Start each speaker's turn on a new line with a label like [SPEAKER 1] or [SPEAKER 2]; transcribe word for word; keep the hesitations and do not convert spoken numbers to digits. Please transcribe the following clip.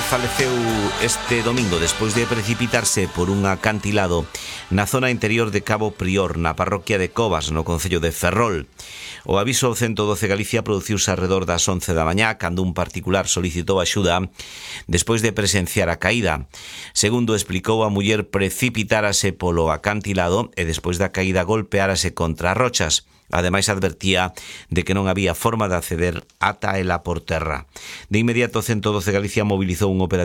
[SPEAKER 1] faleceu este domingo despois de precipitarse por un acantilado na zona interior de Cabo Prior, na parroquia de Covas, no concello de Ferrol. O aviso ao ciento doce Galicia produciuse arredor das once da mañá, cando un particular solicitou axuda despois de presenciar a caída. Segundo explicou, a muller precipitárase polo acantilado e despois da caída golpeárase contra as rochas. Ademais, advertía de que non había forma de acceder ata ela por terra. De inmediato, ciento doce Galicia mobilizou un operativo